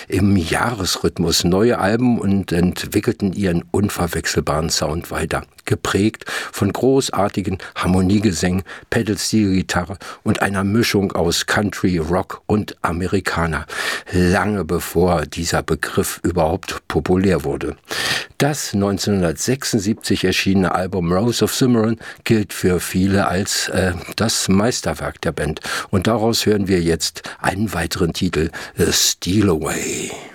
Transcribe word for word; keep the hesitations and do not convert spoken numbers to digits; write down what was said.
im Jahresrhythmus neue Alben und entwickelten ihren unverwechselbaren Sound weiter, geprägt von großartigen Harmoniegesängen, Pedal-Steel-Gitarre und einer Mischung aus Country, Rock und Amerikaner, lange bevor dieser Begriff überhaupt populär wurde. Das neunzehnhundertsechsundsiebzig erschienene Album Rose of Cimarron gilt für viele als äh, das Meisterwerk der Band. Und daraus hören wir jetzt einen weiteren Titel, Steal Away.